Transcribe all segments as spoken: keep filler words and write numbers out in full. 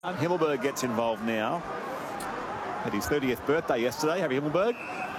Himmelberg gets involved now. Had his thirtieth birthday yesterday, Harry Himmelberg.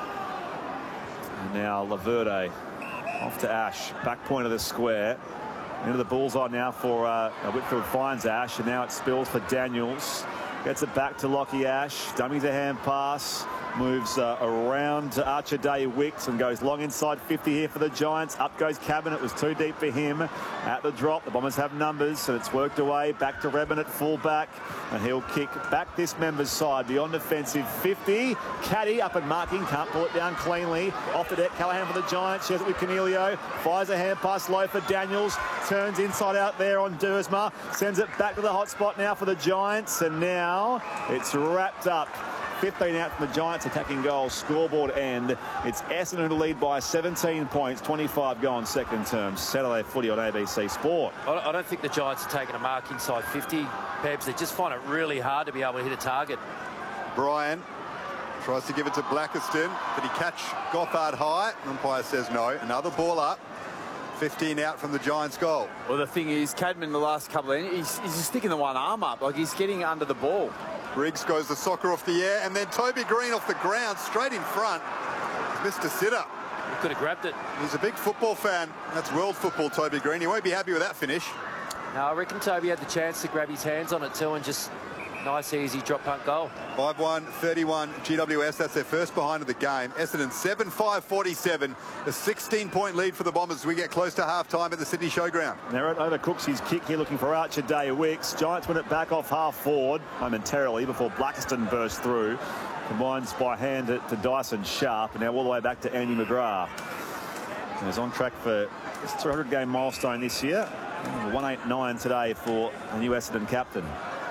And now Laverde off to Ash, back point of the square. Into the bullseye now for uh, Whitfield finds Ash, and now it spills for Daniels. Gets it back to Lockie Ash. Dummies a hand pass. Moves uh, around to Archer Day Wicks and goes long inside fifty here for the Giants. Up goes Cabin. It was too deep for him. At the drop, the Bombers have numbers, so it's worked away. Back to Redmond at fullback, and he'll kick back this member's side beyond defensive fifty. Caddy up and marking, can't pull it down cleanly. Off the deck, Callaghan for the Giants. Shares it with Cornelio. Fires a hand pass low for Daniels. Turns inside out there on Dersma. Sends it back to the hot spot now for the Giants, and now it's wrapped up. fifteen out from the Giants attacking goals, scoreboard end. It's Essendon to lead by seventeen points, twenty-five go on second term. Saturday footy on A B C Sport. I don't think the Giants are taking a mark inside fifty, Pebs. They just find it really hard to be able to hit a target. Brian tries to give it to Blackiston. Did he catch Gothard high? Umpire says no. Another ball up. fifteen out from the Giants' goal. Well, the thing is, Cadman the last couple of innings, he's, he's just sticking the one arm up, like he's getting under the ball. Briggs goes the soccer off the air, and then Toby Green off the ground, straight in front. Mister Sitter. He could have grabbed it. He's a big football fan. That's world football, Toby Green. He won't be happy with that finish. No, I reckon Toby had the chance to grab his hands on it too and just nice, easy drop punt goal. five one thirty-one G W S. That's their first behind of the game. Essendon seven five forty-seven. A sixteen point lead for the Bombers as we get close to half time at the Sydney Showground. Now over Cooksey's kick here, looking for Archer Day Wicks. Giants win it back off half forward momentarily before Blackiston burst through. Combines by hand to, to Dyson Sharp, and now all the way back to Andy McGrath. And he's on track for his three hundred game milestone this year. one eighty-nine today for the new Essendon captain.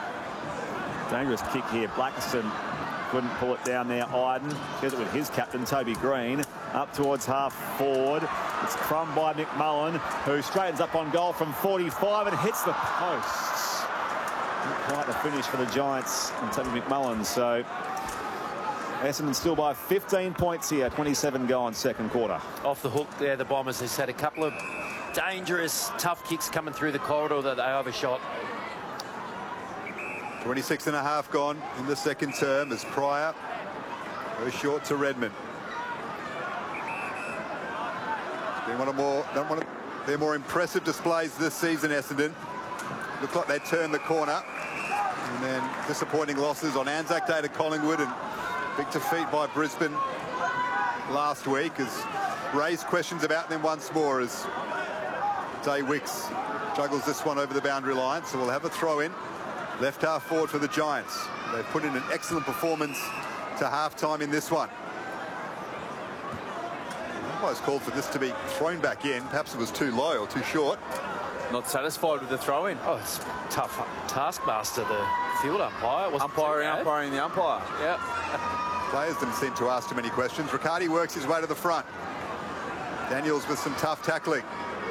Dangerous kick here. Blackiston couldn't pull it down there. Iden gets it with his captain, Toby Green, up towards half forward. It's crumbed by McMullen, who straightens up on goal from forty-five and hits the posts. Not quite the finish for the Giants and Toby McMullen. So Essendon still by fifteen points here. twenty-seven go on second quarter. Off the hook there, the Bombers. They've had a couple of dangerous, tough kicks coming through the corridor that they overshot. twenty-six and a half gone in the second term as Pryor goes short to Redmond. It's been one of more, one of their more impressive displays this season, Essendon. Looked like they turned the corner. And then disappointing losses on Anzac Day to Collingwood and big defeat by Brisbane last week has raised questions about them once more as Day Wicks juggles this one over the boundary line. So we'll have a throw in. Left half forward for the Giants. They've put in an excellent performance to half-time in this one. I was called for this to be thrown back in. Perhaps it was too low or too short. Not satisfied with the throw-in. Oh, it's tough taskmaster, the field umpire. Umpiring, umpiring the umpire. Yeah. Players didn't seem to ask too many questions. Riccardi works his way to the front. Daniels with some tough tackling.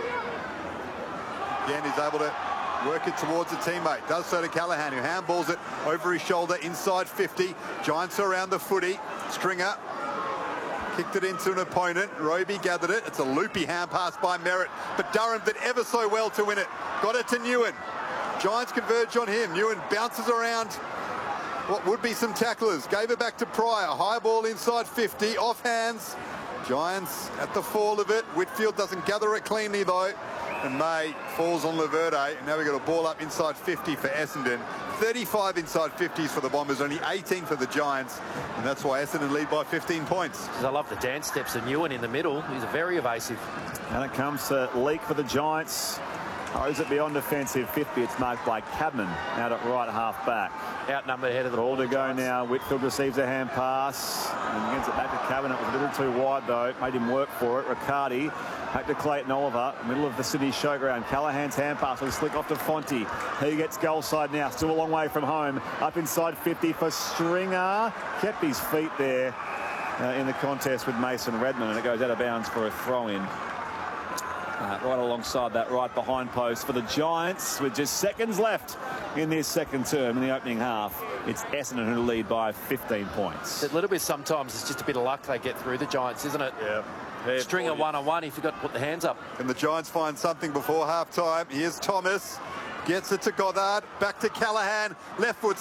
Again, he's able to work it towards a teammate. Does so to Callaghan, who handballs it over his shoulder inside fifty. Giants are around the footy. Stringer kicked it into an opponent. Roby gathered it. It's a loopy hand pass by Merritt, but Durham did ever so well to win it. Got it to Newen. Giants converge on him. Newen bounces around what would be some tacklers. Gave it back to Pryor. High ball inside fifty. Off hands. Giants at the fall of it. Whitfield doesn't gather it cleanly though. And May falls on Laverde. And now we've got a ball up inside fifty for Essendon. thirty-five inside fifties for the Bombers, only eighteen for the Giants. And that's why Essendon lead by fifteen points. I love the dance steps of Newen in the middle. He's very evasive. And it comes to Leak for the Giants. Throws it beyond defensive fifty. It's marked by Cadman out at right half back. Outnumbered ahead of the ball to go now. Whitfield receives a hand pass and gets it back to Cadman. It was a little too wide though. Made him work for it. Riccardi back to Clayton Oliver, middle of the Sydney Showground. Callahan's hand pass was slick off to Fonte. He gets goal side now, still a long way from home. Up inside fifty for Stringer. Kept his feet there uh, in the contest with Mason Redmond, and it goes out of bounds for a throw-in. Uh, right alongside that right behind post for the Giants with just seconds left in this second term in the opening half. It's Essendon who lead by fifteen points. A little bit sometimes it's just a bit of luck they get through the Giants, isn't it? Yeah. Stringer one on one, he forgot to put the hands up. And the Giants find something before half time. Here's Thomas. Gets it to Goddard. Back to Callahan. Left foot